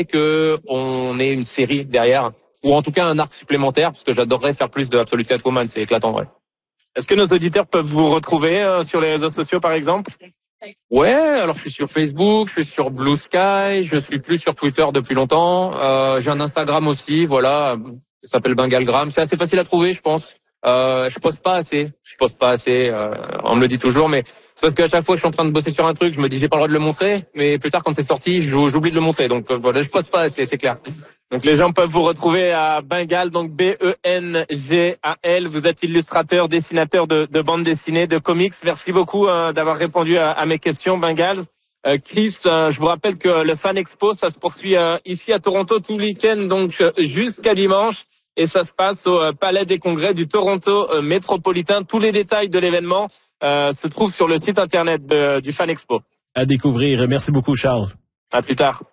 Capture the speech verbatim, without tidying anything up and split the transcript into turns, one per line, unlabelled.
que on ait une série derrière, ou en tout cas un arc supplémentaire, parce que j'adorerais faire plus de Absolute Catwoman, c'est éclatant, ouais.
Est-ce que nos auditeurs peuvent vous retrouver euh, sur les réseaux sociaux, par exemple?
Ouais, alors je suis sur Facebook, je suis sur Blue Sky, je suis plus sur Twitter depuis longtemps. Euh, j'ai un Instagram aussi, voilà, ça s'appelle Bengalgram. C'est assez facile à trouver, je pense. Euh, je poste pas assez, je poste pas assez. Euh, on me le dit toujours, mais c'est parce qu'à chaque fois que je suis en train de bosser sur un truc, je me dis j'ai pas le droit de le montrer, mais plus tard quand c'est sorti, j'oublie de le montrer. Donc euh, voilà, je poste pas assez, c'est clair.
Donc les gens peuvent vous retrouver à Bengal, donc B E N G A L. Vous êtes illustrateur, dessinateur de, de bande dessinée, de comics. Merci beaucoup euh, d'avoir répondu à, à mes questions, Bengal. Euh, Chris, euh, je vous rappelle que le Fan Expo, ça se poursuit euh, ici à Toronto tout le week-end, donc euh, jusqu'à dimanche. Et ça se passe au euh, Palais des Congrès du Toronto euh, métropolitain. Tous les détails de l'événement euh, se trouvent sur le site internet de, du Fan Expo.
À découvrir. Merci beaucoup, Charles.
À plus tard.